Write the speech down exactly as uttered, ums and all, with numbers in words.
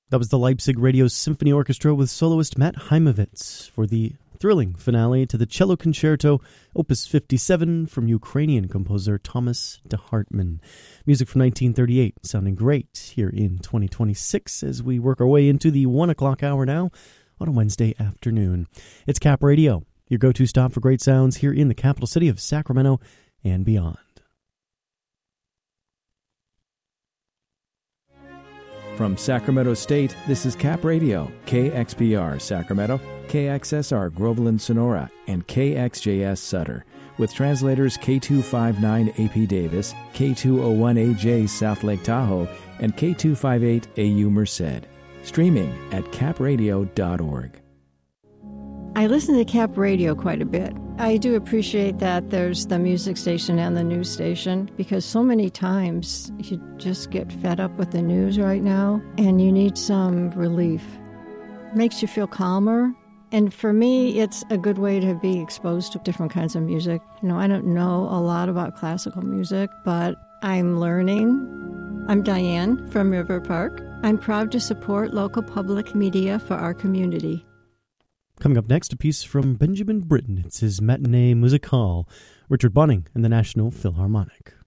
That was the Leipzig Radio Symphony Orchestra with soloist Matt Heimovitz for the thrilling finale to the Cello Concerto, Opus fifty-seven, from Ukrainian composer Thomas de Hartmann. Music from nineteen thirty-eight, sounding great here in twenty twenty-six as we work our way into the one o'clock hour now on a Wednesday afternoon. It's Cap Radio, your go-to stop for great sounds here in the capital city of Sacramento and beyond. From Sacramento State, this is Cap Radio, K X P R Sacramento, K X S R Groveland Sonora, and K X J S Sutter, with translators K two fifty-nine A P Davis, K two oh one A J South Lake Tahoe, and K two fifty-eight A U Merced. Streaming at cap radio dot org. I listen to Cap Radio quite a bit. I do appreciate that there's the music station and the news station, because so many times you just get fed up with the news right now and you need some relief. It makes you feel calmer. And for me, it's a good way to be exposed to different kinds of music. You know, I don't know a lot about classical music, but I'm learning. I'm Diane from River Park. I'm proud to support local public media for our community. Coming up next, a piece from Benjamin Britten. It's his Matinee Musicale, Richard Bunning and the National Philharmonic.